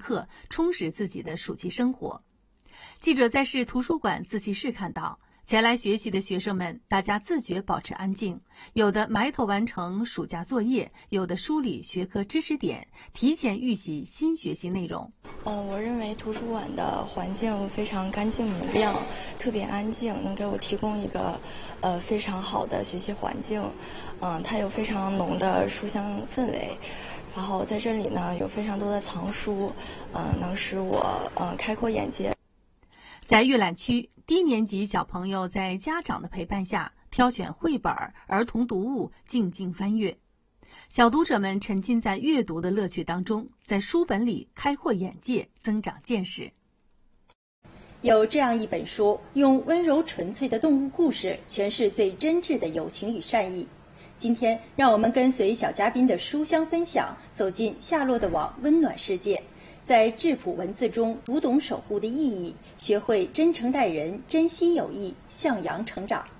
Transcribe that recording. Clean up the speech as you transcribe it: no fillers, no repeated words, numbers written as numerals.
课，充实自己的暑期生活。记者在市图书馆自习室看到，前来学习的学生们，大家自觉保持安静，有的埋头完成暑假作业，有的梳理学科知识点，提前预习新学习内容。 我认为图书馆的环境非常干净明亮，特别安静，能给我提供一个非常好的学习环境。它有非常浓的书香氛围，然后在这里呢有非常多的藏书，能使我开阔眼界。 在阅览区，低年级小朋友在家长的陪伴下挑选绘本、儿童读物，静静翻阅。小读者们沉浸在阅读的乐趣当中，在书本里开阔眼界，增长见识。 有这样一本书，用温柔纯粹的动物故事诠释最真挚的友情与善意。今天，让我们跟随小嘉宾的书香分享，走进夏洛的网温暖世界，在质朴文字中读懂守护的意义，学会真诚待人，珍惜友谊，向阳成长。